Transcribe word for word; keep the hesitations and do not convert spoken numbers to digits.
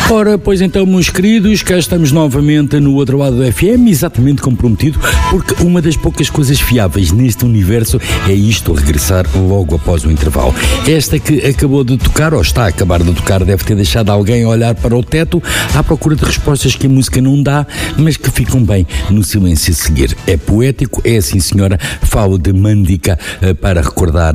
Ora, pois então, meus queridos, cá estamos novamente no outro lado do F M, exatamente como prometido, porque uma das poucas coisas fiáveis neste universo é isto, regressar logo após o intervalo. Esta que acabou de tocar, ou está a acabar de tocar, deve ter deixado alguém olhar para o teto à procura de respostas que a música não dá, mas que ficam bem no silêncio a seguir. É poético, é assim, senhora, falo de Mandica para recordar